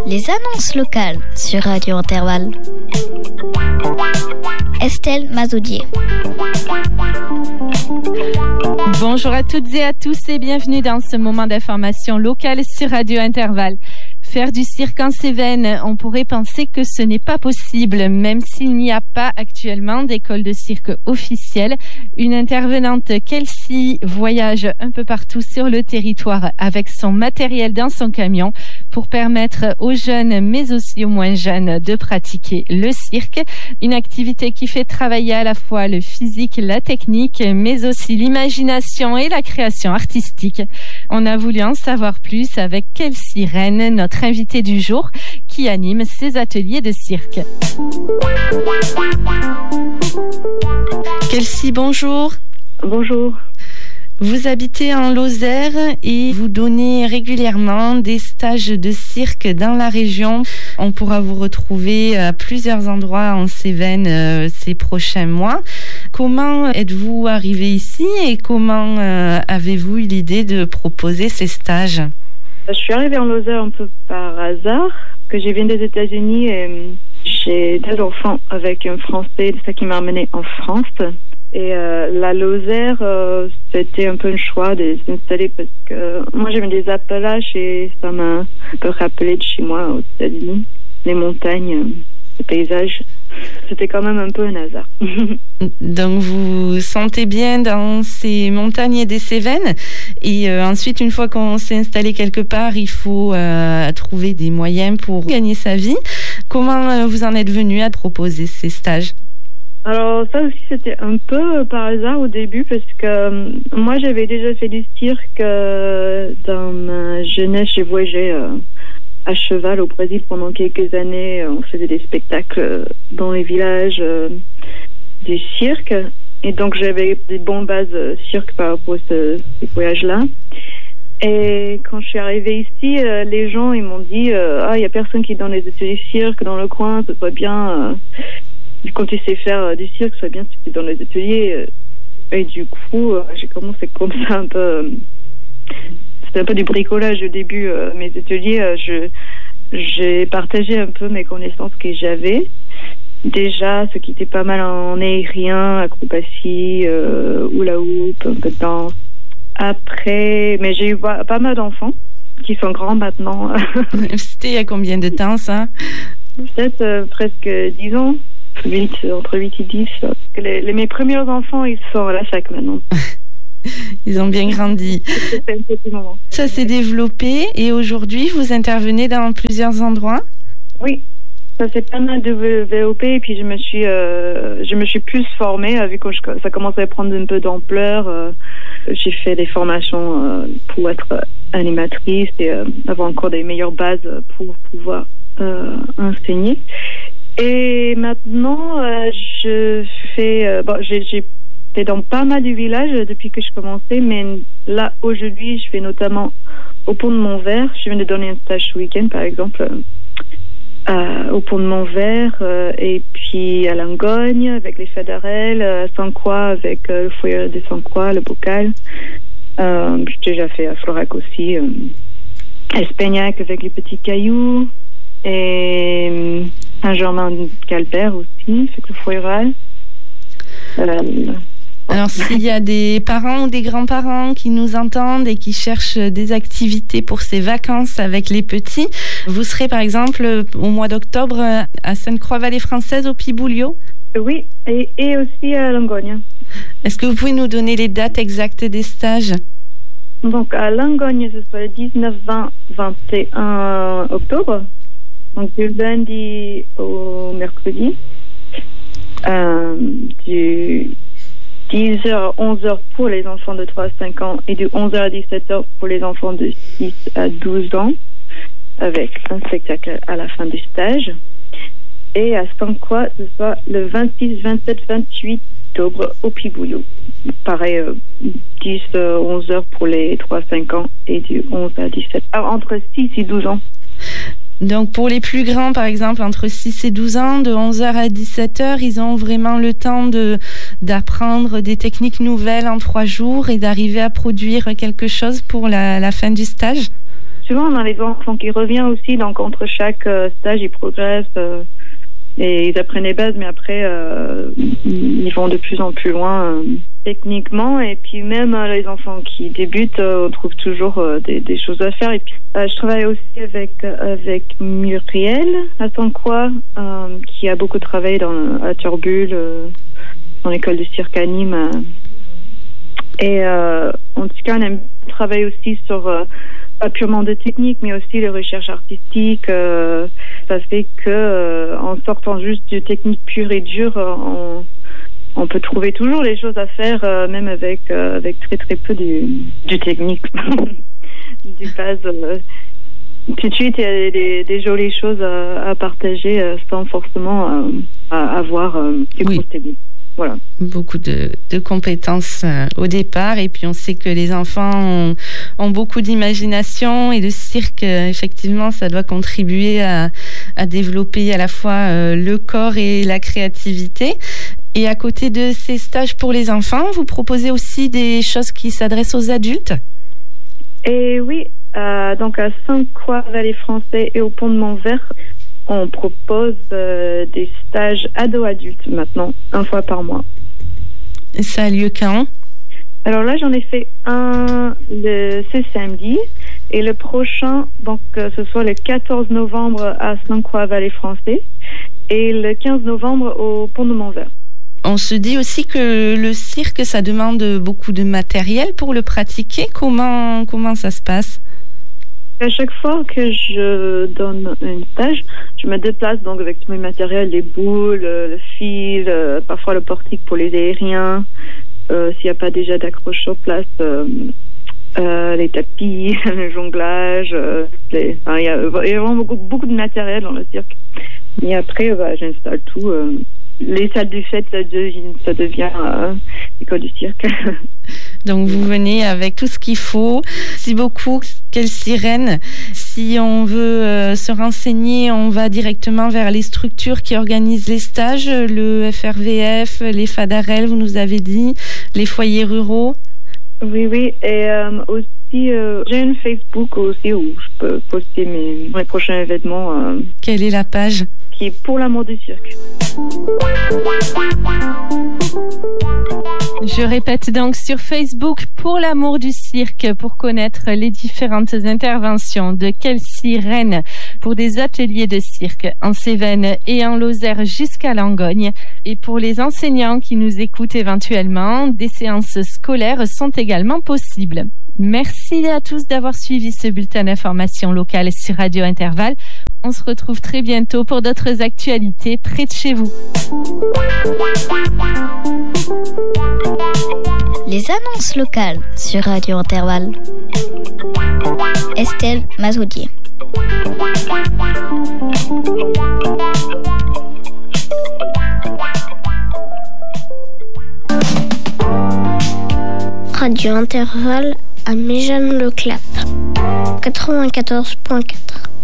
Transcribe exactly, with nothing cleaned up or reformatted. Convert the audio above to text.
Les annonces locales sur Radio Intervalle. Estelle Mazoudier. Bonjour à toutes et à tous et bienvenue dans ce moment d'information locale sur Radio Intervalle. Faire du cirque en Cévennes, on pourrait penser que ce n'est pas possible, même s'il n'y a pas actuellement d'école de cirque officielle. Une intervenante, Kelsey, voyage un peu partout sur le territoire avec son matériel dans son camion pour permettre aux jeunes, mais aussi aux moins jeunes, de pratiquer le cirque. Une activité qui fait travailler à la fois le physique, la technique, mais aussi l'imagination et la création artistique. On a voulu en savoir plus avec Kelsey Rennes, notre invitée du jour, qui anime ces ateliers de cirque. Kelsey, bonjour. Bonjour. Vous habitez en Lozère et vous donnez régulièrement des stages de cirque dans la région. On pourra vous retrouver à plusieurs endroits en Cévennes euh, ces prochains mois. Comment êtes-vous arrivé ici et comment euh, avez-vous eu l'idée de proposer ces stages ? Je suis arrivée en Lozère un peu par hasard, que je viens des États-Unis et j'ai deux enfants avec un Français, c'est ça qui m'a amenée en France. Et euh, la Lozère, euh, c'était un peu un choix de s'installer parce que euh, moi j'aime des Appalaches et ça m'a un peu rappelé de chez moi aux États-Unis, les montagnes, euh, les paysages. C'était quand même un peu un hasard. Donc vous vous sentez bien dans ces montagnes et des Cévennes et euh, ensuite une fois qu'on s'est installé quelque part, il faut euh, trouver des moyens pour gagner sa vie. Comment euh, vous en êtes venu à proposer ces stages ? Alors ça aussi c'était un peu par hasard au début parce que euh, moi j'avais déjà fait du cirque euh, dans ma jeunesse. J'ai voyagé euh, à cheval au Brésil pendant quelques années. On faisait des spectacles dans les villages euh, du cirque et donc j'avais des bonnes bases euh, cirque par rapport à ce, ces voyages-là. Et quand je suis arrivée ici, euh, les gens ils m'ont dit euh, ah il y a personne qui donne les ateliers cirque dans le coin, ce serait bien. Euh, Quand tu sais faire euh, du cirque, c'est bien si tu es dans les ateliers. Euh, et du coup, euh, j'ai commencé comme ça un peu. Euh, c'était un peu du bricolage au début. Euh, mes ateliers, euh, je, j'ai partagé un peu mes connaissances que j'avais. Déjà, ce qui était pas mal en aérien, acrobatie, euh, hula hoop, un peu de danse. Après, mais j'ai eu pas mal d'enfants qui sont grands maintenant. C'était il y a combien de temps ça ? Peut-être euh, presque dix ans. huit, entre huit et dix. Les, les, mes premiers enfants, ils sont à la fac maintenant. Ils ont bien grandi. C'était un petit moment. Ça s'est développé et aujourd'hui, vous intervenez dans plusieurs endroits ? Oui, ça s'est pas mal développé et puis je me suis, euh, je me suis plus formée vu que je, ça commençait à prendre un peu d'ampleur. Euh, j'ai fait des formations euh, pour être animatrice et euh, avoir encore des meilleures bases pour pouvoir euh, enseigner. Et maintenant, euh, je fais, euh, bon, j'ai, j'ai fait dans pas mal de villages depuis que je commençais, mais là, aujourd'hui, je fais notamment au Pont de Montvert. Je viens de donner un stage ce week-end, par exemple, euh, au Pont de Montvert, euh, et puis à Langogne, avec les Fédérales, à Saint-Croix, avec euh, le foyer de Saint-Croix, le bocal. Euh, j'ai déjà fait à Florac aussi, euh, à Espagnac, avec les petits cailloux. Et Saint-Germain-Calbert aussi, c'est le foyer. Euh, Alors, s'il y a des parents ou des grands-parents qui nous entendent et qui cherchent des activités pour ces vacances avec les petits, vous serez par exemple au mois d'octobre à Sainte-Croix-Vallée Française au Piboulio ? Oui, et, et aussi à Langogne. Est-ce que vous pouvez nous donner les dates exactes des stages ? Donc, à Langogne, ce sera le dix-neuf, vingt, vingt et un octobre. Donc, du lundi au mercredi, euh, du dix heures à onze heures pour les enfants de trois à cinq ans et du onze heures à dix-sept heures pour les enfants de six à douze ans, avec un spectacle à la fin du stage. Et à Saint-Croix, ce sera le vingt-six, vingt-sept, vingt-huit octobre au Piboulio. Pareil, euh, dix à onze heures pour les trois à cinq ans et du onze à dix-sept. Alors, entre six et douze ans. Donc pour les plus grands, par exemple, entre six et douze ans, de onze heures à dix-sept heures, ils ont vraiment le temps de, d'apprendre des techniques nouvelles en trois jours et d'arriver à produire quelque chose pour la, la fin du stage. souvent, on a les enfants qui reviennent aussi, donc entre chaque euh, stage, ils progressent euh, et ils apprennent les bases, mais après, euh, ils vont de plus en plus loin euh, techniquement. Et puis même euh, les enfants qui débutent, euh, on trouve toujours euh, des, des choses à faire. Et puis, euh, je travaille aussi avec avec Muriel à Sainte-Croix, euh, qui a beaucoup travaillé dans, à Turbule, euh, dans l'école de cirque à Nîmes. Euh, et euh, en tout cas, on aime travailler aussi sur... Euh, pas purement de technique, mais aussi les recherches artistiques. Euh, ça fait que, euh, en sortant juste de technique pure et dure, euh, on, on peut trouver toujours les choses à faire, euh, même avec euh, avec très très peu du, du technique, du base. Euh, tout de suite, il y a des, des jolies choses à, à partager euh, sans forcément euh, à avoir euh, du oui. gros technique. Voilà. Beaucoup de, de compétences euh, au départ, et puis on sait que les enfants ont, ont beaucoup d'imagination, et le cirque, euh, effectivement, ça doit contribuer à, à développer à la fois euh, le corps et la créativité. Et à côté de ces stages pour les enfants, vous proposez aussi des choses qui s'adressent aux adultes ? Et oui, euh, donc à Sainte-Croix, Vallée Français et au Pont de Montvert, on propose euh, des stages ados-adultes maintenant, une fois par mois. Ça a lieu quand ? Alors là, j'en ai fait un le, ce samedi, et le prochain, donc euh, ce soit le quatorze novembre à Sainte-Croix, Vallée Français, et le quinze novembre au Pont de Montvert. On se dit aussi que le cirque, ça demande beaucoup de matériel pour le pratiquer. Comment, comment ça se passe ? À chaque fois que je donne un stage, je me déplace donc avec tout mes matériels, les boules, le fil, euh, parfois le portique pour les aériens, euh, s'il n'y a pas déjà d'accroche sur place, euh, euh, les tapis, le jonglage, euh, les, enfin, il y a, il y a vraiment beaucoup, beaucoup de matériel dans le cirque. Et après, bah, j'installe tout. Euh, les salles du fête, ça devient, ça devient euh, l'école du cirque. Donc vous venez avec tout ce qu'il faut. Merci beaucoup. Quelle sirène. Si on veut euh, se renseigner, on va directement vers les structures qui organisent les stages, le F R V F, les Fadarel, vous nous avez dit, les foyers ruraux. Oui, oui. Et euh, aussi, euh, j'ai une Facebook aussi où je peux poster mes, mes prochains événements. Euh, Quelle est la page ? Qui est Pour l'amour du cirque. Je répète donc sur Facebook Pour l'amour du cirque, pour connaître les différentes interventions de Quelle sirène pour des ateliers de cirque en Cévennes et en Lozère jusqu'à Langogne. Et pour les enseignants qui nous écoutent éventuellement, des séances scolaires sont également possibles. Merci à tous d'avoir suivi ce bulletin d'information locale sur Radio Intervalle. On se retrouve très bientôt pour d'autres actualités près de chez vous. Les annonces locales sur Radio Intervalle. Estelle Mazoudier. Radio Intervalle à Méjeanne-le-Clap, quatre-vingt-quatorze point quatre.